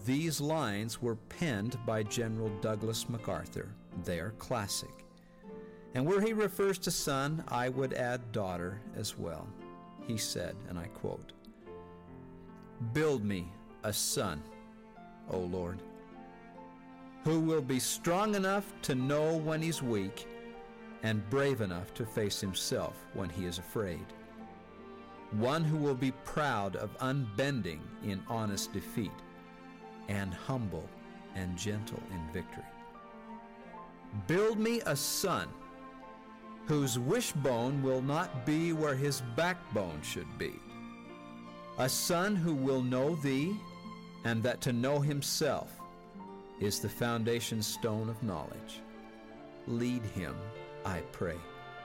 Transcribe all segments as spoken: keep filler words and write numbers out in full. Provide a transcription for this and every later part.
these lines were penned by General Douglas MacArthur. They are classic. And where he refers to son, I would add daughter as well. He said, and I quote, "Build me a son, O Lord, who will be strong enough to know when he's weak and brave enough to face himself when he is afraid. One who will be proud of unbending in honest defeat and humble and gentle in victory. Build me a son whose wishbone will not be where his backbone should be. A son who will know thee, and that to know himself is the foundation stone of knowledge. Lead him, I pray,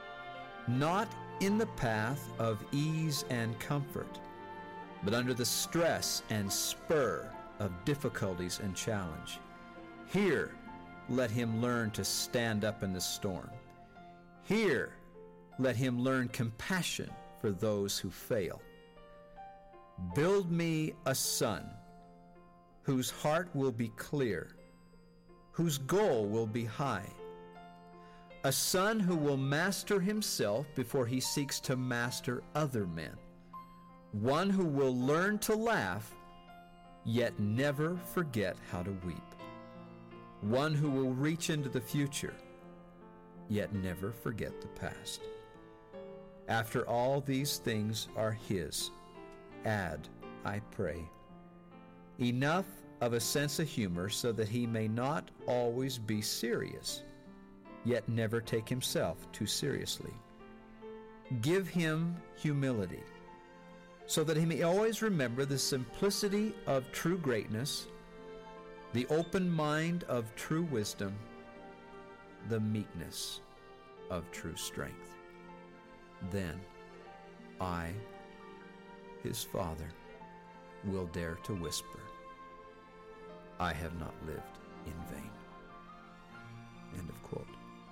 not in the path of ease and comfort, but under the stress and spur of difficulties and challenge. Here, let him learn to stand up in the storm. Here, let him learn compassion for those who fail. Build me a son whose heart will be clear, whose goal will be high. A son who will master himself before he seeks to master other men. One who will learn to laugh, yet never forget how to weep. One who will reach into the future, yet never forget the past. After all these things are his, add, I pray, enough of a sense of humor so that he may not always be serious, yet never take himself too seriously. Give him humility, so that he may always remember the simplicity of true greatness, the open mind of true wisdom, the meekness of true strength. Then I, his father, will dare to whisper, I have not lived in vain. End of quote.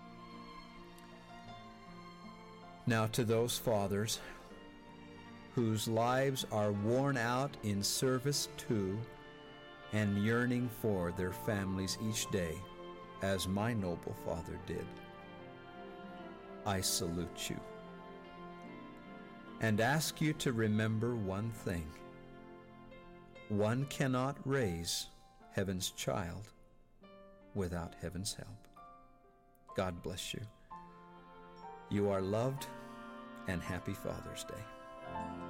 Now to those fathers whose lives are worn out in service to and yearning for their families each day, as my noble father did, I salute you and ask you to remember one thing. One cannot raise heaven's child without heaven's help. God bless you. You are loved, and happy Father's Day.